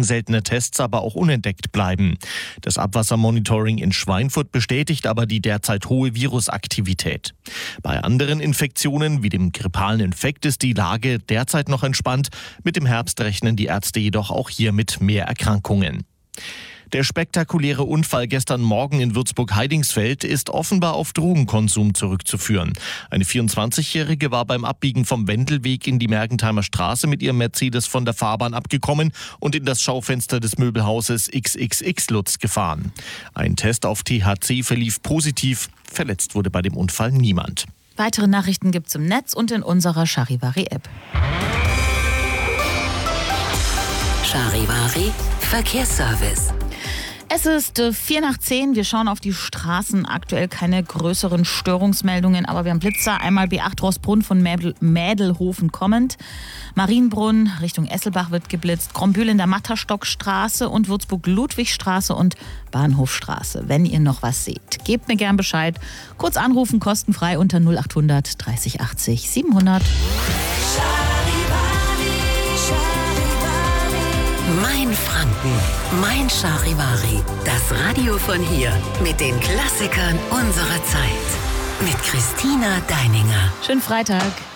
mögen seltene Tests aber auch unentdeckt bleiben. Das Abwassermonitoring in Schweinfurt bestätigt aber die derzeit hohe Virusaktivität. Bei anderen Infektionen wie dem grippalen Infekt ist die Lage derzeit noch entspannt. Mit dem Herbst rechnen die Ärzte jedoch auch hier mit mehr Erkrankungen. Der spektakuläre Unfall gestern Morgen in Würzburg-Heidingsfeld ist offenbar auf Drogenkonsum zurückzuführen. Eine 24-Jährige war beim Abbiegen vom Wendelweg in die Mergentheimer Straße mit ihrem Mercedes von der Fahrbahn abgekommen und in das Schaufenster des Möbelhauses XXX Lutz gefahren. Ein Test auf THC verlief positiv. Verletzt wurde bei dem Unfall niemand. Weitere Nachrichten gibt's im Netz und in unserer Charivari-App. Charivari Verkehrsservice. Es ist 9:04. Wir schauen auf die Straßen. Aktuell keine größeren Störungsmeldungen, aber wir haben Blitzer. Einmal B8 Rossbrunn von Mädelhofen kommend. Marienbrunn Richtung Esselbach wird geblitzt. Grombühl in der Matterstockstraße und Würzburg-Ludwigstraße und Bahnhofstraße. Wenn ihr noch was seht, gebt mir gern Bescheid. Kurz anrufen, kostenfrei unter 0800 30 80 700. Mein Franken, mein Charivari. Das Radio von hier mit den Klassikern unserer Zeit. Mit Christina Deininger. Schönen Freitag.